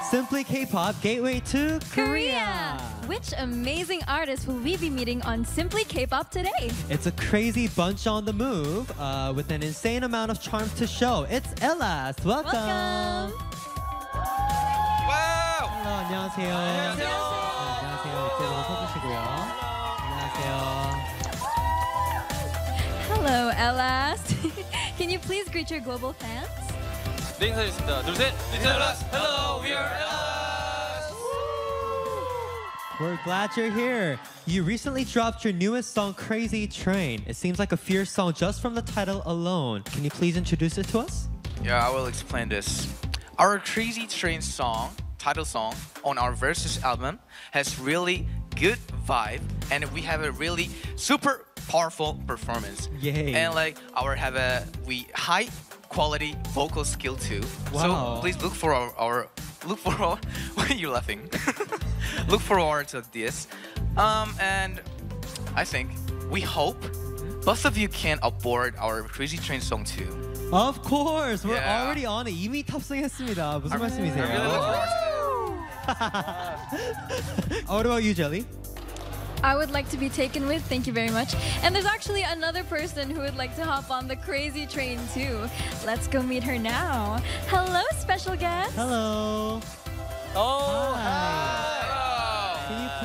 Simply K-pop Gateway to Korea. Which amazing artists will we be meeting on Simply K-pop today? It's a crazy bunch on the move with an insane amount of charms to show. It's Elas. Welcome. 와우! 안녕하세요. 안녕하세요. 이쪽으로 서주시고요. 안녕하세요. Hello, Elas. Can you please greet your global fans? 네, 인사드리겠습니다. 둘, 셋. 리틀라스. Hello, we are Elas. We're glad you're here. You recently dropped your newest song, Crazy Train. It seems like a fierce song just from the title alone. Can you please introduce it to us? Yeah, I will explain this. Our Crazy Train song, title song, on our Versus album has really good vibe, and we have a really super powerful performance. Yay. And like we high quality vocal skill too. Wow. So please look for our why are you laughing? Look forward to this. And I think we hope both of you can aboard our Crazy Train song too. Of course. We're Yeah. already on it. 이미 탑승했습니다. 무슨 I really 말씀이세요? look forward to What about you, Jelly? I would like to be taken with, thank you very much. And there's actually another person who would like to hop on the crazy train too. Let's go meet her now. Hello, special guest. Hello. Oh, Hi.